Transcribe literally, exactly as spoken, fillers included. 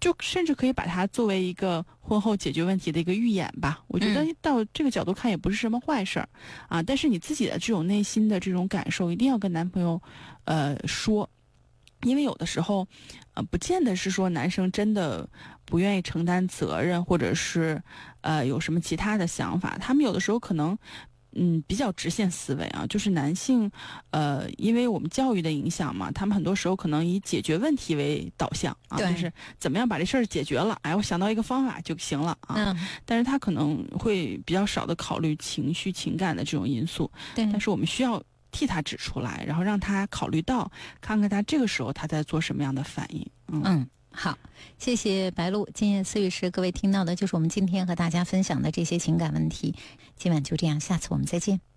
就甚至可以把它作为一个婚后解决问题的一个预演吧。我觉得到这个角度看也不是什么坏事儿、嗯、啊。但是你自己的这种内心的这种感受一定要跟男朋友呃说，因为有的时候呃不见得是说男生真的不愿意承担责任，或者是呃有什么其他的想法，他们有的时候可能嗯，比较直线思维啊，就是男性，呃，因为我们教育的影响嘛，他们很多时候可能以解决问题为导向啊，就是怎么样把这事儿解决了，哎，我想到一个方法就行了啊。嗯、但是他可能会比较少的考虑情绪、情感的这种因素。对。但是我们需要替他指出来，然后让他考虑到，看看他这个时候他在做什么样的反应。嗯。嗯， 好，谢谢白露。今夜思雨时，各位听到的就是我们今天和大家分享的这些情感问题。今晚就这样，下次我们再见。